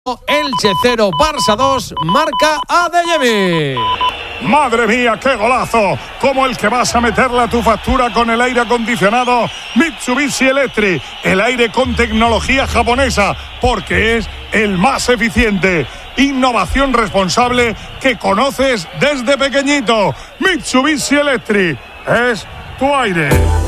Elche 0, Barça 2, marca Adeyemi. ¡Madre mía, qué golazo! Como el que vas a meterle a tu factura con el aire acondicionado Mitsubishi Electric. El aire con tecnología japonesa, porque es el más eficiente. Innovación responsable que conoces desde pequeñito. Mitsubishi Electric es tu aire.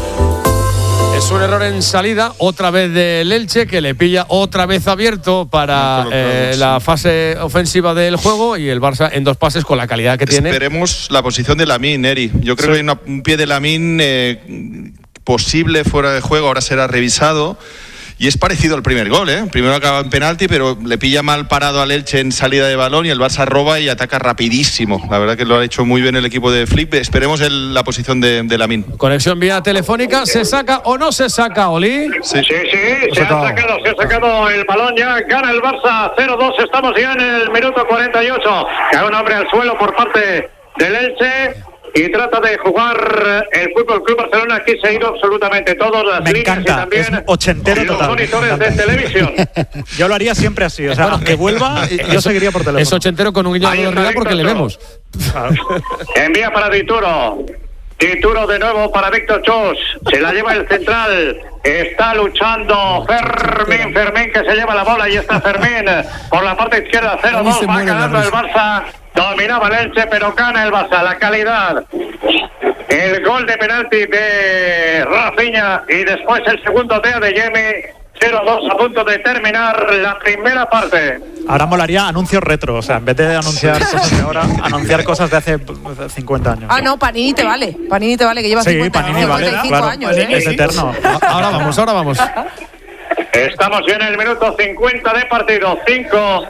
Es un error en salida, otra vez del Elche, que le pilla otra vez abierto para la fase ofensiva del juego, y el Barça en 2 pases con la calidad que tiene. Esperemos la posición de Lamine, Eri. Yo creo que hay un pie de Lamine posible fuera de juego, ahora será revisado. Y es parecido al primer gol, ¿eh? Primero acaba en penalti, pero le pilla mal parado al Elche en salida de balón y el Barça roba y ataca rapidísimo. La verdad que lo ha hecho muy bien el equipo de Flick. Esperemos la posición de Lamine. Conexión vía telefónica. ¿Se saca o no se saca, Oli? Sí, se ha sacado el balón ya. Gana el Barça 0-2. Estamos ya en el minuto 48. Cae un hombre al suelo por parte del Elche y trata de jugar el Fútbol Club Barcelona. Aquí se ha ido absolutamente todos, las líneas encanta. Y también es ochentero los total. monitores de televisión. Yo lo haría siempre así, o sea, aunque vuelva, yo seguiría por teléfono. Es ochentero con un guiño de realidad porque le vemos. Envía para Dituro. Dituro de nuevo para Víctor Chus. Se la lleva el central. Está luchando Fermín que se lleva la bola y está Fermín por la parte izquierda. 0-2. Va ganando el Barça. Dominaba el Elche, pero gana el Barça. La calidad. El gol de penalti de Rafinha y después el segundo de Adeyemi. 0-2 a punto de terminar la primera parte. Ahora molaría anuncios retro, o sea, en vez de anunciar cosas de ahora, anunciar cosas de hace 50 años. Ah, no, Panini te vale. Panini te vale, que lleva 55 años. Es eterno. Ahora vamos. Estamos ya en el minuto 50 de partido. 5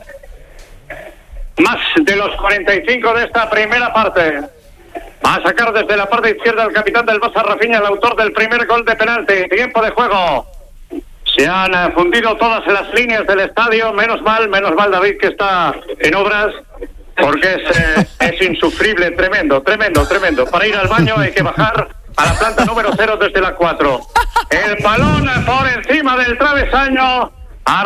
más de los 45 de esta primera parte. Va a sacar desde la parte izquierda el capitán del Barça, Rafinha, el autor del primer gol de penalti. Tiempo de juego. Se han fundido todas las líneas del estadio. Menos mal David, que está en obras, porque es insufrible, tremendo. Para ir al baño hay que bajar a la planta número 0 desde la 4. El balón por encima del travesaño, ha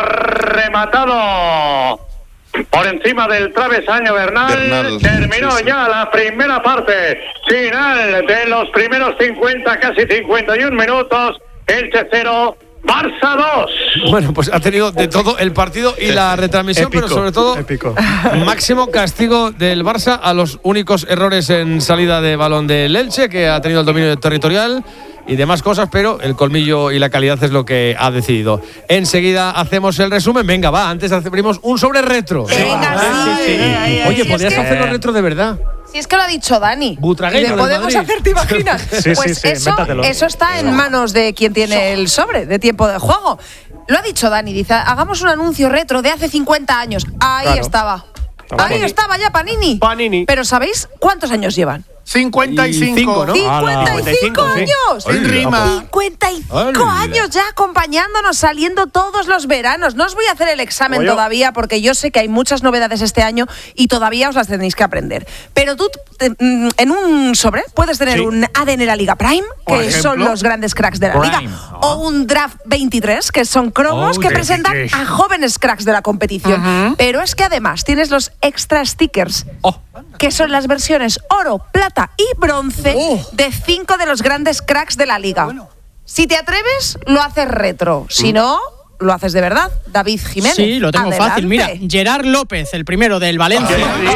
rematado por encima del travesaño Bernal. Terminó ya la primera parte, final de los primeros 50, casi 51 minutos. Elche 0, Barça 2. Bueno, pues ha tenido de todo el partido y la retransmisión, épico, pero sobre todo máximo castigo del Barça a los únicos errores en salida de balón del Elche, que ha tenido el dominio territorial y demás cosas, pero el colmillo y la calidad es lo que ha decidido. Enseguida hacemos el resumen. Venga, va, antes abrimos un sobre retro. Venga, sí. Oye, podrías hacerlo retro de verdad. Si es que lo ha dicho Dani. Butragueño, ¿le podemos hacer, te imaginas? Pues eso está en manos de quien tiene el sobre de tiempo de juego. Lo ha dicho Dani, dice, hagamos un anuncio retro de hace 50 años. Ahí estaba. Ahí estaba ya Panini. Pero ¿sabéis cuántos años llevan? 55, ¿no? 55 años. Sin rima. 55 años ya acompañándonos, saliendo todos los veranos. No os voy a hacer el examen todavía, porque yo sé que hay muchas novedades este año y todavía os las tenéis que aprender. Pero tú, en un sobre, puedes tener un ADN La Liga Prime, que son los grandes cracks de la Liga, o un Draft 23, que son cromos que presentan a jóvenes cracks de la competición. Pero es que además tienes los extra stickers, que son las versiones oro, plata y bronce de 5 de los grandes cracks de la Liga. Si te atreves, lo haces retro. Si no, lo haces de verdad. David Jiménez. Sí, lo tengo adelante. fácil. Mira, Gerard López, el primero del Valencia.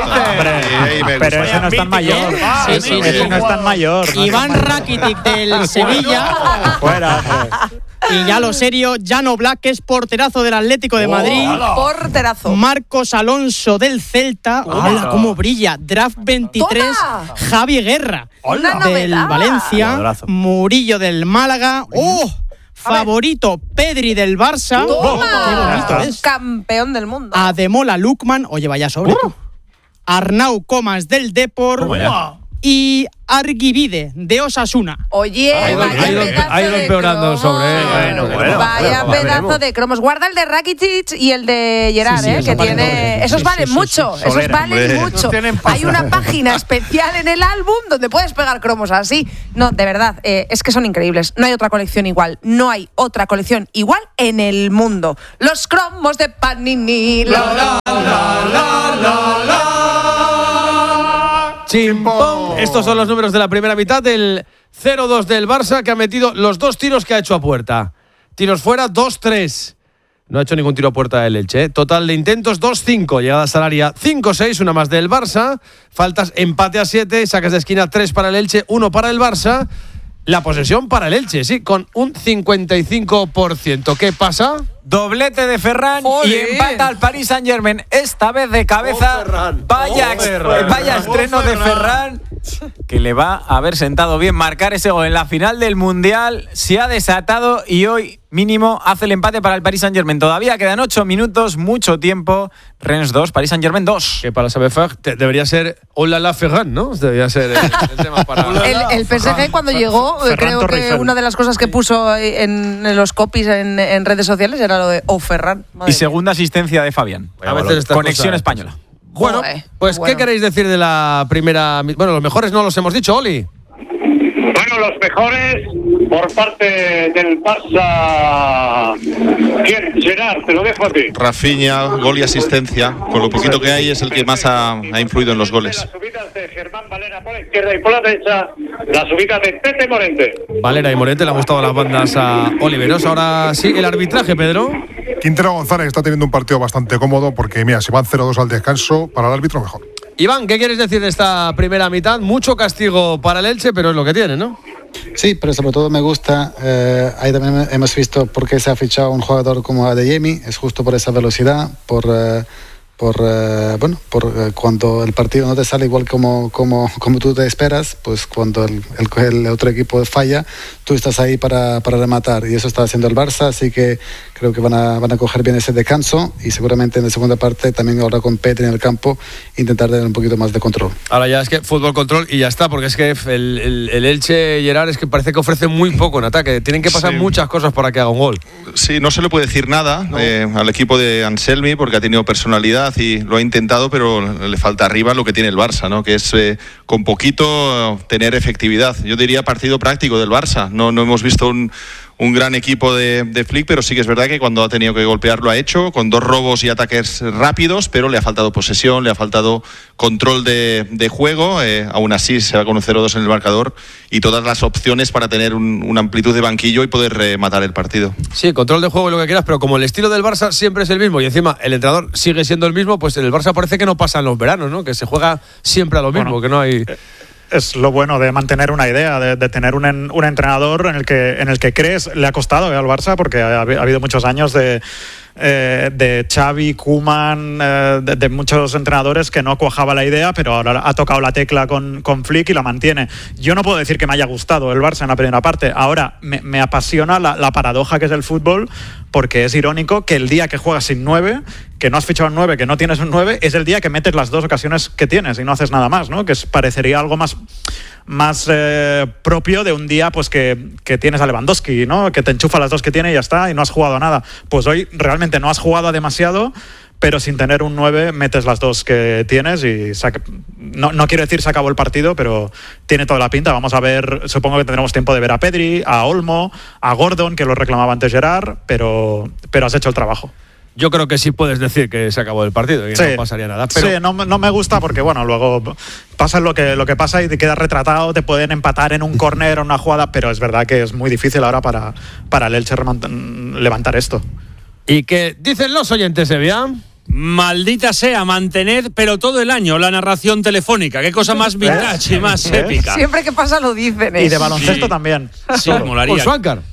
Pero ese no es tan mayor. Sí. Ese no es tan mayor. Iván Rakitic del Sevilla. Fuera. Y ya lo serio, Jano Black, que es porterazo del Atlético de Madrid. Porterazo. Marcos Alonso del Celta. ¡Hola, cómo brilla! Draft 23, Javi Guerra del Valencia. Murillo del Málaga. Favorito Pedri del Barça. ¡Toma! Qué bonito es. Campeón del mundo. Ademola Lukman. Oye, vaya sobre. Arnau Comas del Depor. y Arguivide, de Osasuna. Oye, ha ido empeorando sobre. Vaya pedazo de cromos. Guarda el de Rakitic y el de Gerard, que tiene. Esos valen mucho. Esos valen mucho. Hay una página especial en el álbum donde puedes pegar cromos así. No, de verdad, es que son increíbles. No hay otra colección igual. No hay otra colección igual en el mundo. Los cromos de Panini. Chimpón. Estos son los números de la primera mitad del 0-2 del Barça, que ha metido los 2 tiros que ha hecho a puerta. Tiros fuera, 2-3. No ha hecho ningún tiro a puerta del Elche. Total de intentos, 2-5. Llegadas al área, 5-6. Una más del Barça. Faltas, empate a 7. Sacas de esquina, 3 para el Elche, 1 para el Barça. La posesión para el Elche, sí, con un 55%. ¿Qué pasa? Doblete de Ferran y empata al Paris Saint-Germain. Esta vez de cabeza. Vaya estreno de Ferran, que le va a haber sentado bien marcar ese gol en la final del Mundial. Se ha desatado y hoy mínimo hace el empate para el Paris Saint-Germain. Todavía quedan 8 minutos, mucho tiempo. Rennes 2, Paris Saint-Germain 2. Que para saber debería ser Hola la Ferran, ¿no? Debería ser el tema para... el PSG cuando llegó, creo que una de las cosas que puso en los copies en redes sociales era lo de Ferran. Y segunda asistencia de Fabián. A veces conexión española. Bueno, pues ¿qué queréis decir de la primera? Bueno, los mejores no los hemos dicho, Oli. Bueno, los mejores por parte del Barça. ¿Quién? Gerard, te lo dejo a ti. Rafinha, gol y asistencia. Con lo poquito que hay, es el que más ha influido en los goles. Las subidas de Germán Valera por la izquierda y por la derecha, la subida de Tete Morente. Valera y Morente le han gustado las bandas a Oliveros. Ahora sí, el arbitraje, Pedro. Quintero González está teniendo un partido bastante cómodo porque, mira, si van 0-2 al descanso, para el árbitro mejor. Iván, ¿qué quieres decir de esta primera mitad? Mucho castigo para el Elche, pero es lo que tiene, ¿no? Sí, pero sobre todo me gusta, ahí también hemos visto por qué se ha fichado un jugador como Adeyemi, es justo por esa velocidad, por cuando el partido no te sale igual como tú te esperas, pues cuando el otro equipo falla, tú estás ahí para rematar, y eso está haciendo el Barça, así que creo que van a coger bien ese descanso y seguramente en la segunda parte, también ahora con Pedri en el campo, intentar tener un poquito más de control. Ahora ya es que fútbol control y ya está, porque es que el Elche, Gerard, es que parece que ofrece muy poco en ataque, tienen que pasar muchas cosas para que haga un gol. Sí, no se le puede decir nada al equipo de Anselmi, porque ha tenido personalidad y lo ha intentado, pero le falta arriba lo que tiene el Barça, ¿no? Que es con poquito tener efectividad. Yo diría partido práctico del Barça. No hemos visto un gran equipo de Flick, pero sí que es verdad que cuando ha tenido que golpear lo ha hecho, con 2 robos y ataques rápidos, pero le ha faltado posesión, le ha faltado control de juego. Aún así se va con un 0-2 en el marcador y todas las opciones para tener una amplitud de banquillo y poder rematar el partido. Sí, control de juego y lo que quieras, pero como el estilo del Barça siempre es el mismo y encima el entrenador sigue siendo el mismo, pues en el Barça parece que no pasan los veranos, ¿no? Que se juega siempre a lo mismo, que no hay... Es lo bueno de mantener una idea, de tener un entrenador en el que crees. Le ha costado al Barça porque ha habido muchos años de Xavi, Koeman, de muchos entrenadores que no cuajaba la idea, pero ahora ha tocado la tecla con Flick y la mantiene. Yo no puedo decir que me haya gustado el Barça en la primera parte. Ahora me apasiona la paradoja que es el fútbol, porque es irónico que el día que juegas sin 9, que no has fichado un 9, que no tienes un 9, es el día que metes las 2 ocasiones que tienes y no haces nada más, ¿no? Que parecería algo más propio de un día pues que tienes a Lewandowski, ¿no? Que te enchufa las 2 que tiene y ya está, y no has jugado nada. Pues hoy realmente no has jugado demasiado, pero sin tener un 9 metes las 2 que tienes y no quiero decir se acabó el partido, pero tiene toda la pinta. Vamos a ver, supongo que tendremos tiempo de ver a Pedri, a Olmo, a Gordon, que lo reclamaba antes Gerard, pero has hecho el trabajo. Yo creo que sí puedes decir que se acabó el partido y no pasaría nada. Pero... Sí, no me gusta porque, bueno, luego pasa lo que pasa y te quedas retratado, te pueden empatar en un córner o una jugada, pero es verdad que es muy difícil ahora para el Elche levantar esto. ¿Y qué dicen los oyentes, Sevilla? Maldita sea, mantener, pero todo el año, la narración telefónica. Qué cosa más vintage y más épica. Siempre que pasa lo dicen. Y de baloncesto también. Sí, molaría. Con Schwankar.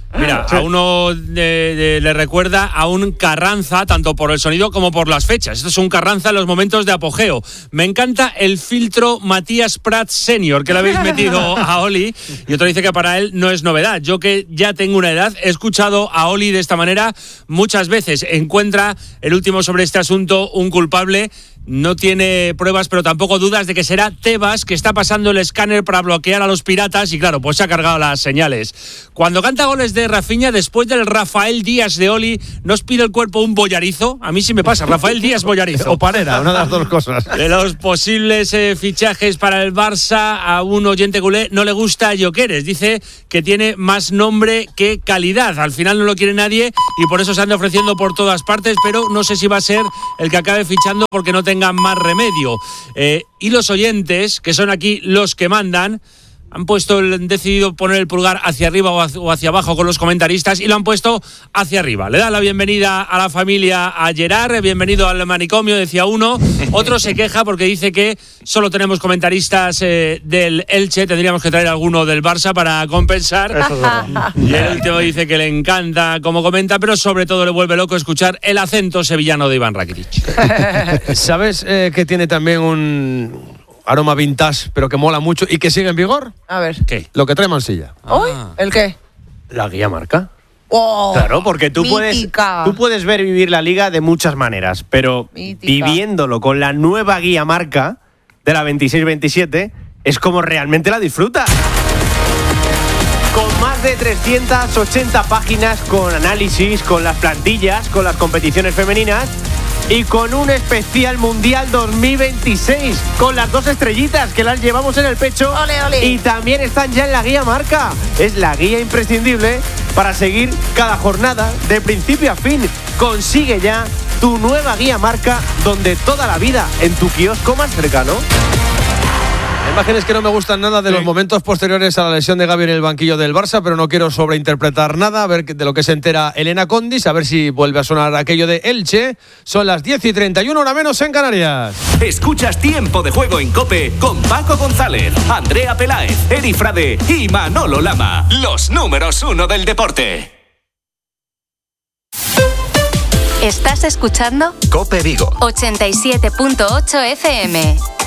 Mira, a uno le recuerda a un Carranza, tanto por el sonido como por las fechas. Esto es un Carranza en los momentos de apogeo. Me encanta el filtro Matías Prats Senior, que le habéis metido a Oli, y otro dice que para él no es novedad. Yo, que ya tengo una edad, he escuchado a Oli de esta manera muchas veces. Encuentra el último sobre este asunto un culpable. No tiene pruebas, pero tampoco dudas de que será Tebas, que está pasando el escáner para bloquear a los piratas y, claro, pues se ha cargado las señales. Cuando canta goles de Rafinha, después del Rafael Díaz de Oli, ¿nos pide el cuerpo un bollarizo? A mí sí me pasa, Rafael Díaz bollarizo. O Parera, una de las dos cosas. De los posibles fichajes para el Barça, a un oyente culé no le gusta Gyökeres. Dice que tiene más nombre que calidad. Al final no lo quiere nadie y por eso se anda ofreciendo por todas partes, pero no sé si va a ser el que acabe fichando porque no tengan más remedio. Y los oyentes, que son aquí los que mandan, han decidido poner el pulgar hacia arriba o hacia abajo con los comentaristas y lo han puesto hacia arriba. Le da la bienvenida a la familia a Gerard, bienvenido al manicomio, decía uno. Otro se queja porque dice que solo tenemos comentaristas del Elche, tendríamos que traer alguno del Barça para compensar. Y el último dice que le encanta cómo comenta, pero sobre todo le vuelve loco escuchar el acento sevillano de Iván Rakitic. ¿Sabes que tiene también un aroma vintage, pero que mola mucho y que sigue en vigor? A ver. ¿Qué? Lo que trae Mansilla. ¿Uy? ¿El qué? La guía marca. Oh, claro, porque tú puedes ver vivir la Liga de muchas maneras, pero viviéndolo con la nueva guía marca de la 26-27 es como realmente la disfrutas. Con más de 380 páginas, con análisis, con las plantillas, con las competiciones femeninas y con un especial Mundial 2026, con las 2 estrellitas que las llevamos en el pecho. ¡Ole, ole! Y también están ya en la guía marca. Es la guía imprescindible para seguir cada jornada de principio a fin. Consigue ya tu nueva guía marca, donde toda la vida, en tu kiosco más cercano. Imágenes que no me gustan nada de los momentos posteriores a la lesión de Gavi en el banquillo del Barça, pero no quiero sobreinterpretar nada, a ver de lo que se entera Elena Condis, a ver si vuelve a sonar aquello de Elche. Son las 10:31, hora menos en Canarias. Escuchas Tiempo de Juego en COPE con Paco González, Andrea Peláez, Eri Frade y Manolo Lama. Los números 1 del deporte. Estás escuchando COPE Vigo 87.8 FM.